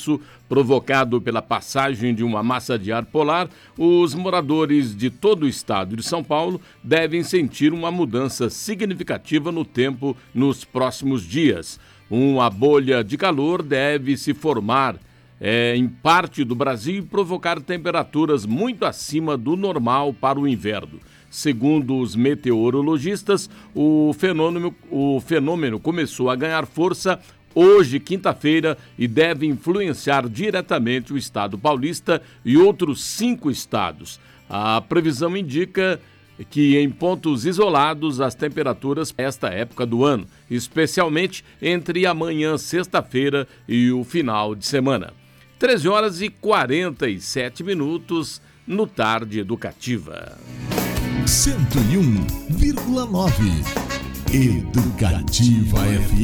isso, provocado pela passagem de uma massa de ar polar, os moradores de todo o estado de São Paulo devem sentir uma mudança significativa no tempo nos próximos dias. Uma bolha de calor deve se formar em parte do Brasil e provocar temperaturas muito acima do normal para o inverno. Segundo os meteorologistas, o fenômeno começou a ganhar força hoje, quinta-feira, e deve influenciar diretamente o estado paulista e outros 5 estados. A previsão indica que em pontos isolados as temperaturas esta época do ano, especialmente entre amanhã, sexta-feira, e o final de semana. 13h47 no Tarde Educativa. 101,9 Educativa FM.